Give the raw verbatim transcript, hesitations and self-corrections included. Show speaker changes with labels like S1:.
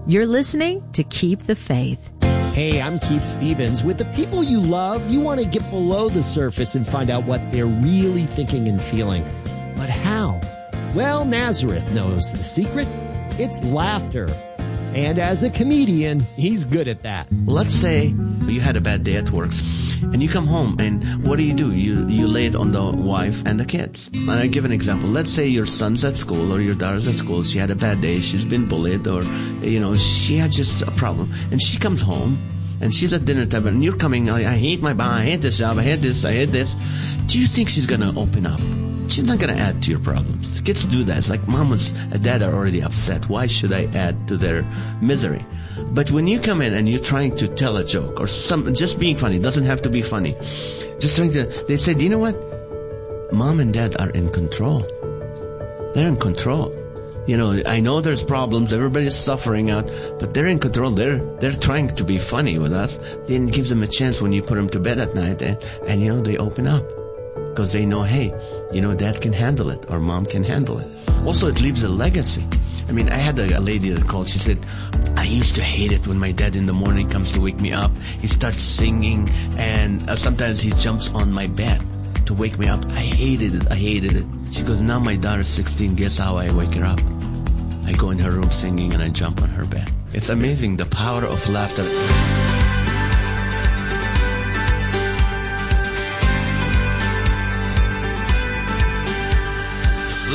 S1: You're listening to Keep the Faith.
S2: Hey, I'm Keith Stevens. With the people you love, you want to get below the surface and find out what they're really thinking and feeling. But how? Well, Nazareth knows the secret. It's laughter. And as a comedian, he's good at that.
S3: Let's say you had a bad day at work, and you come home, and what do you do? You you lay it on the wife and the kids. And I give an example. Let's say your son's at school or your daughter's at school. She had a bad day. She's been bullied, or, you know, she had just a problem. And she comes home, and she's at dinner table, and you're coming, I, I hate my boss, I hate this job, I hate this, I hate this. Do you think she's going to open up? She's not going to add to your problems. Kids do that. It's like mom and dad are already upset. Why should I add to their misery? But when you come in and you're trying to tell a joke or some, just being funny, doesn't have to be funny. Just trying to, they say, do you know what? Mom and dad are in control. They're in control. You know, I know there's problems. Everybody's suffering out, but they're in control. They're, they're trying to be funny with us. Then give them a chance when you put them to bed at night and, and you know, they open up. Because they know, hey, you know, dad can handle it or mom can handle it. Also, it leaves a legacy. I mean, I had a, a lady that called. She said, I used to hate it when my dad in the morning comes to wake me up. He starts singing, and uh, sometimes he jumps on my bed to wake me up. I hated it. I hated it. She goes, now my daughter's sixteen. Guess how I wake her up? I go in her room singing, and I jump on her bed. It's amazing, the power of laughter.